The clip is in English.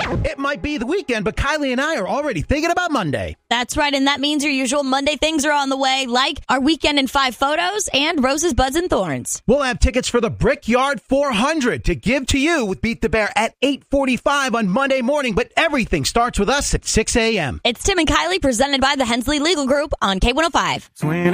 It might be the weekend, but Kylie and I are already thinking about Monday. That's right, and that means your usual Monday things are on the way, like our Weekend in 5 photos and Roses, Buds, and Thorns. We'll have tickets for the Brickyard 400 to give to you with Beat the Bear at 8:45 on Monday morning, but everything starts with us at 6 a.m. It's Tim and Kylie presented by the Hensley Legal Group on K105.